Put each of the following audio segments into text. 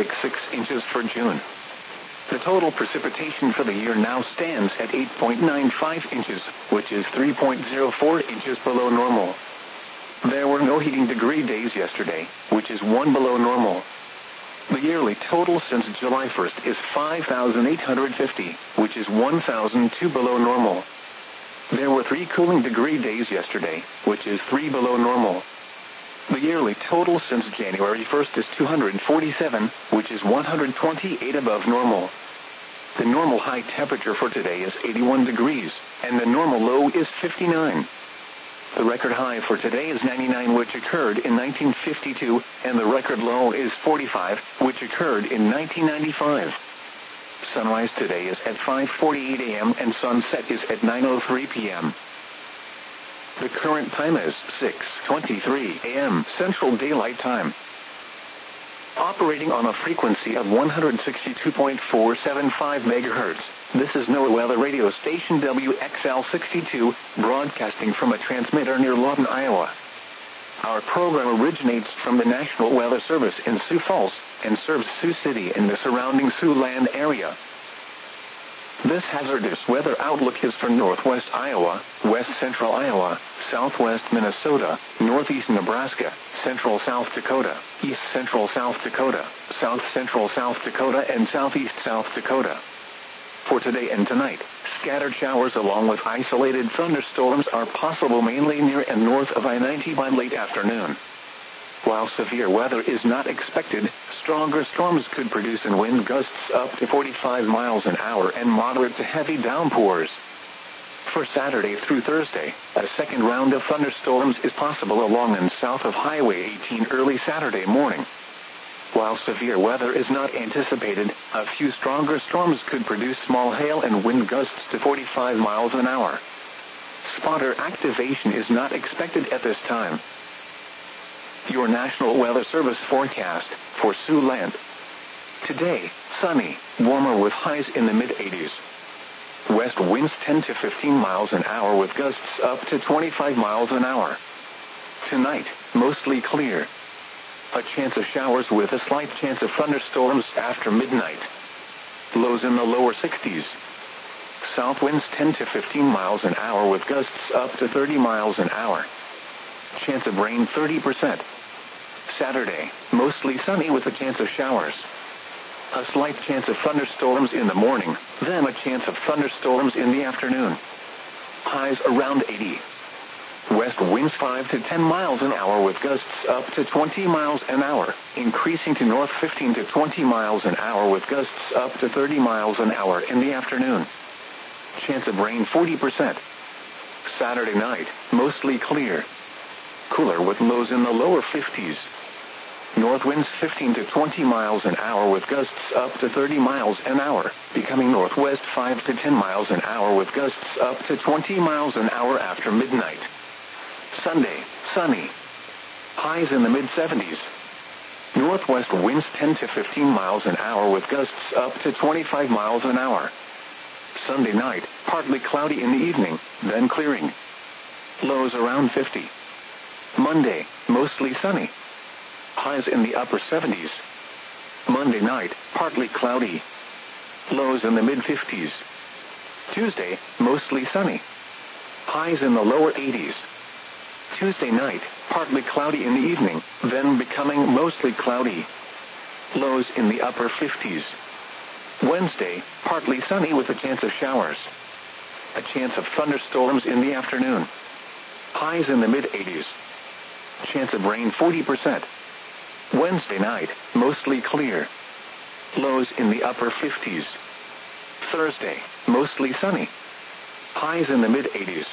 1.66 inches for June. The total precipitation for the year now stands at 8.95 inches, which is 3.04 inches below normal. There were no heating degree days yesterday, which is 1 below normal. The yearly total since July 1st is 5,850, which is 1,002 below normal. There were 3 cooling degree days yesterday, which is 3 below normal. The yearly total since January 1st is 247, which is 128 above normal. The normal high temperature for today is 81 degrees, and the normal low is 59. The record high for today is 99, which occurred in 1952, and the record low is 45, which occurred in 1995. Sunrise today is at 5:48 a.m. and sunset is at 9:03 p.m. The current time is 6:23 a.m. Central Daylight Time. Operating on a frequency of 162.475 MHz. This is NOAA Weather Radio Station WXL62, broadcasting from a transmitter near Lawton, Iowa. Our program originates from the National Weather Service in Sioux Falls, and serves Sioux City and the surrounding Siouxland area. This hazardous weather outlook is for northwest Iowa, west central Iowa, southwest Minnesota, northeast Nebraska, central South Dakota, east central South Dakota, south central South Dakota, and southeast South Dakota. For today and tonight, scattered showers along with isolated thunderstorms are possible mainly near and north of I-90 by late afternoon. While severe weather is not expected, stronger storms could produce wind gusts up to 45 miles an hour and moderate to heavy downpours. For Saturday through Thursday, a second round of thunderstorms is possible along and south of Highway 18 early Saturday morning. While severe weather is not anticipated, a few stronger storms could produce small hail and wind gusts to 45 miles an hour. Spotter activation is not expected at this time. Your National Weather Service forecast for Siouxland. Today, sunny, warmer with highs in the mid-80s. West winds 10 to 15 miles an hour with gusts up to 25 miles an hour. Tonight, mostly clear. A chance of showers with a slight chance of thunderstorms after midnight. Lows in the lower 60s. South winds 10 to 15 miles an hour with gusts up to 30 miles an hour. Chance of rain 30%. Saturday, mostly sunny with a chance of showers. A slight chance of thunderstorms in the morning, then a chance of thunderstorms in the afternoon. Highs around 80. West winds 5 to 10 miles an hour with gusts up to 20 miles an hour, increasing to north 15 to 20 miles an hour with gusts up to 30 miles an hour in the afternoon. Chance of rain 40%. Saturday night, mostly clear. Cooler with lows in the lower 50s. North winds 15 to 20 miles an hour with gusts up to 30 miles an hour, becoming northwest 5 to 10 miles an hour with gusts up to 20 miles an hour after midnight. Sunday, sunny. Highs in the mid-70s. Northwest winds 10 to 15 miles an hour with gusts up to 25 miles an hour. Sunday night, partly cloudy in the evening, then clearing. Lows around 50. Monday, mostly sunny. Highs in the upper 70s. Monday night, partly cloudy. Lows in the mid-50s. Tuesday, mostly sunny. Highs in the lower 80s. Tuesday night, partly cloudy in the evening, then becoming mostly cloudy. Lows in the upper 50s. Wednesday, partly sunny with a chance of showers. A chance of thunderstorms in the afternoon. Highs in the mid-80s. Chance of rain 40%. Wednesday night, mostly clear. Lows in the upper 50s. Thursday, mostly sunny. Highs in the mid-80s.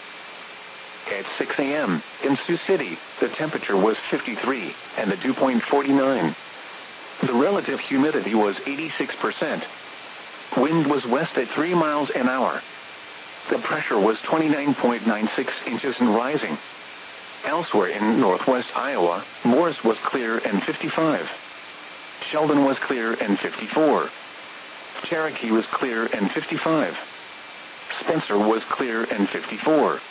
At 6 a.m., in Sioux City, the temperature was 53, and the dew point 49. The relative humidity was 86%. Wind was west at 3 miles an hour. The pressure was 29.96 inches and rising. Elsewhere in northwest Iowa, Morris was clear and 55. Sheldon was clear and 54. Cherokee was clear and 55. Spencer was clear and 54.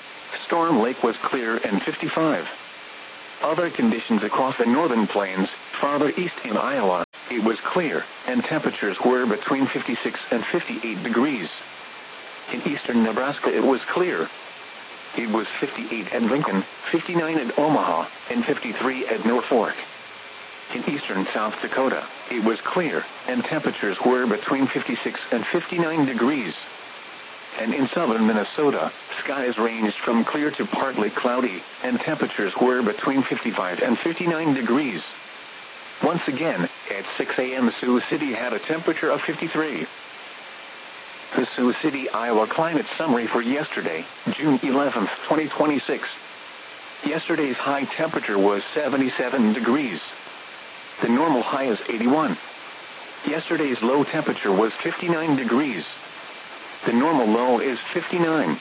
Storm Lake was clear and 55. Other conditions across the northern plains, Farther east in Iowa, it was clear, and temperatures were between 56 and 58 degrees. In eastern Nebraska it was clear. It was 58 at Lincoln, 59 at Omaha, and 53 at Norfolk. In eastern South Dakota, it was clear, and temperatures were between 56 and 59 degrees. And in southern Minnesota, skies ranged from clear to partly cloudy, and temperatures were between 55 and 59 degrees. Once again, at 6 a.m. Sioux City had a temperature of 53. The Sioux City, Iowa climate summary for yesterday, June 11, 2026. Yesterday's high temperature was 77 degrees. The normal high is 81. Yesterday's low temperature was 59 degrees. The normal low is 59.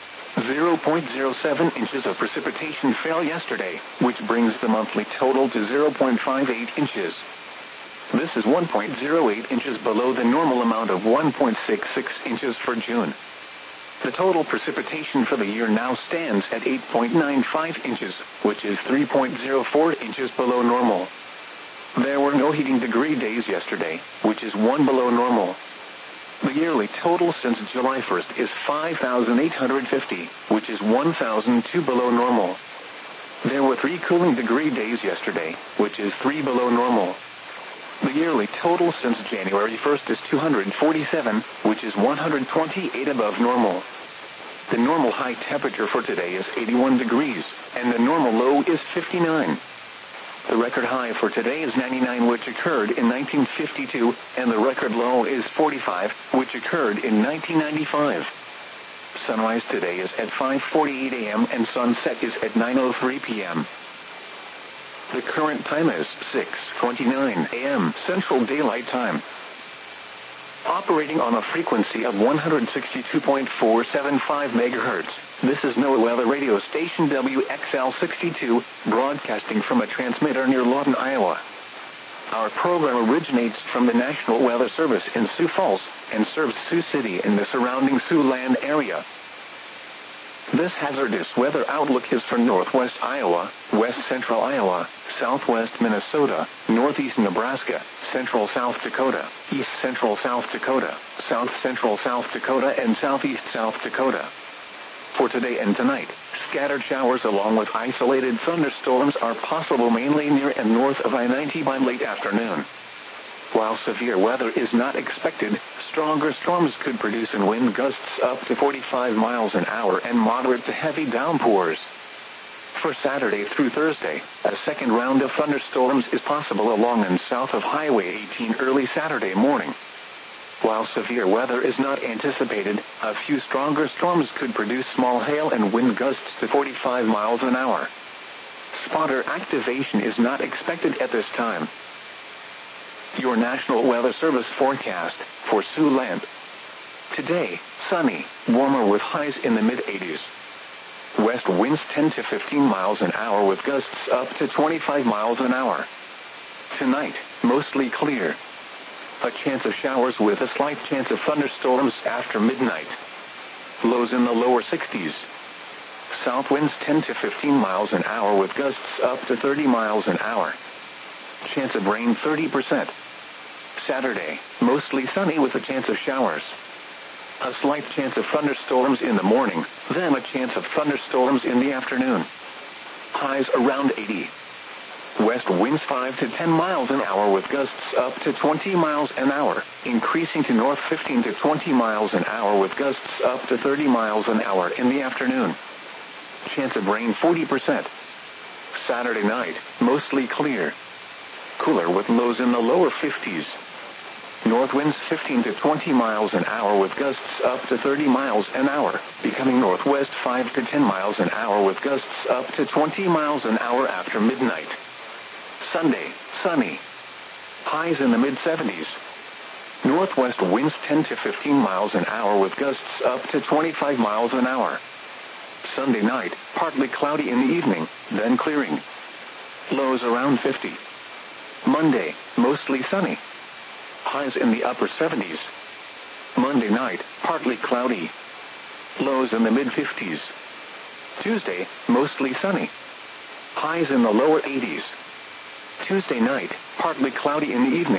0.07 inches of precipitation fell yesterday, which brings the monthly total to 0.58 inches. This is 1.08 inches below the normal amount of 1.66 inches for June. The total precipitation for the year now stands at 8.95 inches, which is 3.04 inches below normal. There were no heating degree days yesterday, which is 1 below normal. The yearly total since July 1st is 5,850, which is 1,002 below normal. There were 3 cooling degree days yesterday, which is 3 below normal. The yearly total since January 1st is 247, which is 128 above normal. The normal high temperature for today is 81 degrees, and the normal low is 59. The record high for today is 99, which occurred in 1952, and the record low is 45, which occurred in 1995. Sunrise today is at 5:48 a.m. and sunset is at 9:03 p.m. The current time is 6:29 a.m. Central Daylight Time. Operating on a frequency of 162.475 megahertz. This is NOAA Weather Radio Station WXL62, broadcasting from a transmitter near Lawton, Iowa. Our program originates from the National Weather Service in Sioux Falls and serves Sioux City and the surrounding Siouxland area. This hazardous weather outlook is for northwest Iowa, west central Iowa, southwest Minnesota, northeast Nebraska, central South Dakota, east central South Dakota, south central South Dakota, and southeast South Dakota. For today and tonight, scattered showers along with isolated thunderstorms are possible mainly near and north of I-90 by late afternoon. While severe weather is not expected, stronger storms could produce in wind gusts up to 45 miles an hour and moderate to heavy downpours. For Saturday through Thursday, a second round of thunderstorms is possible along and south of Highway 18 early Saturday morning. While severe weather is not anticipated, a few stronger storms could produce small hail and wind gusts to 45 miles an hour. Spotter activation is not expected at this time. Your National Weather Service forecast for Siouxland. Today, sunny, warmer with highs in the mid-80s. West winds 10 to 15 miles an hour with gusts up to 25 miles an hour. Tonight, mostly clear. A chance of showers with a slight chance of thunderstorms after midnight. Lows in the lower 60s. South winds 10 to 15 miles an hour with gusts up to 30 miles an hour. Chance of rain 30%. Saturday, mostly sunny with a chance of showers. A slight chance of thunderstorms in the morning, then a chance of thunderstorms in the afternoon. Highs around 80. West winds 5 to 10 miles an hour with gusts up to 20 miles an hour, increasing to north 15 to 20 miles an hour with gusts up to 30 miles an hour in the afternoon. Chance of rain 40%. Saturday night, mostly clear. Cooler with lows in the lower 50s. North winds 15 to 20 miles an hour with gusts up to 30 miles an hour, becoming northwest 5 to 10 miles an hour with gusts up to 20 miles an hour after midnight. Sunday, sunny. Highs in the mid-70s. Northwest winds 10 to 15 miles an hour with gusts up to 25 miles an hour. Sunday night, partly cloudy in the evening, then clearing. Lows around 50. Monday, mostly sunny. Highs in the upper 70s. Monday night, partly cloudy. Lows in the mid-50s. Tuesday, mostly sunny. Highs in the lower 80s. Tuesday night, partly cloudy in the evening.